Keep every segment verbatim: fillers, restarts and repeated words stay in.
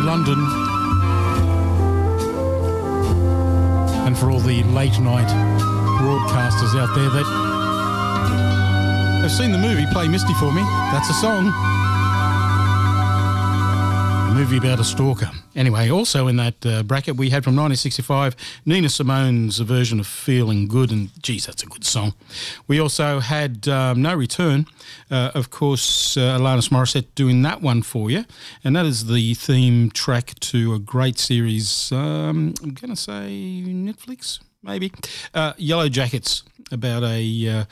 London. And for all the late night broadcasters out there that have seen the movie Play Misty for Me, that's a song. A movie about a stalker. Anyway, also in that uh, bracket we had from nineteen sixty-five Nina Simone's version of Feeling Good, and geez, that's a good song. We also had um, No Return, uh, of course, uh, Alanis Morissette doing that one for you, and that is the theme track to a great series, um, I'm going to say Netflix, maybe, uh, Yellow Jackets, about a, uh,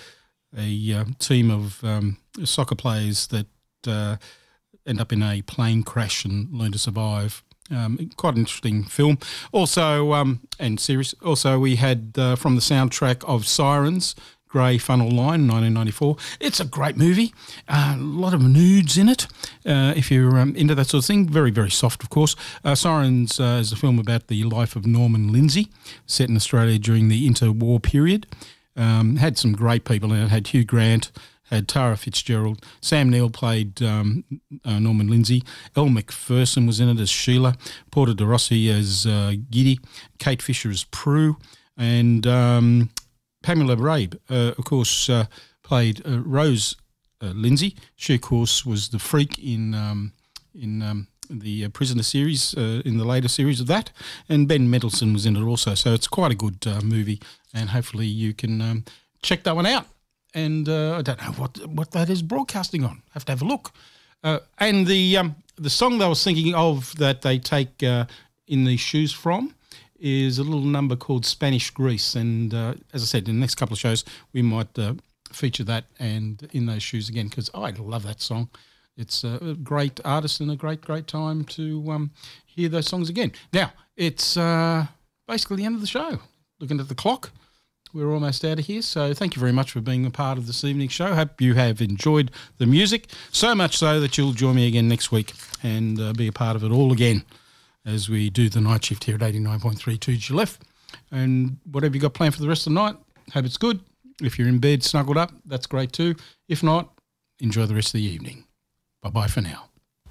a uh, team of um, soccer players that uh, end up in a plane crash and learn to survive. Um, quite an interesting film. Also, um, and series, also we had uh, from the soundtrack of Sirens, Grey Funnel Line, nineteen ninety-four. It's a great movie. Uh, a lot of nudes in it, uh, if you're um, into that sort of thing. Very, very soft, of course. Uh, Sirens uh, is a film about the life of Norman Lindsay, set in Australia during the interwar period. Um, had some great people in it. Had Hugh Grant, had Tara Fitzgerald. Sam Neill played um, uh, Norman Lindsay. Elle Macpherson was in it as Sheila. Porter de Rossi as uh, Giddy. Kate Fisher as Prue. And um, Pamela Rabe, uh, of course, uh, played uh, Rose uh, Lindsay. She, of course, was the freak in um, in um, the uh, Prisoner series, uh, in the later series of that. And Ben Mendelsohn was in it also. So it's quite a good uh, movie, and hopefully you can um, check that one out. And uh, I don't know what what that is broadcasting on. I have to have a look. Uh, and the um, the song that I was thinking of that they take uh, In These Shoes from is a little number called Spanish Grease. And uh, as I said, in the next couple of shows, we might uh, feature that and In Those Shoes again, because I love that song. It's a great artist and a great, great time to um, hear those songs again. Now, it's uh, basically the end of the show. Looking at the clock, we're almost out of here, so thank you very much for being a part of this evening's show. Hope you have enjoyed the music, so much so that you'll join me again next week and uh, be a part of it all again as we do the night shift here at eighty-nine point three two G L F. And whatever you got planned for the rest of the night, hope it's good. If you're in bed snuggled up, that's great too. If not, enjoy the rest of the evening. Bye-bye for now.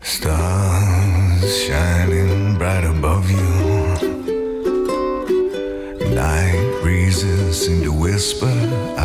Stars shining bright above you. Night breezes seem to whisper